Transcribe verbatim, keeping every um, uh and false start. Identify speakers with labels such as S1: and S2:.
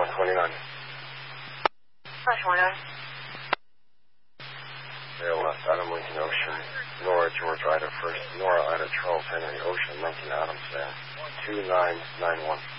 S1: one twenty-nine.
S2: one twenty-nine.
S1: Rail left, Adam Lincoln Ocean. Nora George Ida first. Nora Ida Charles Henry Ocean Lincoln Adams Van. two nine nine one.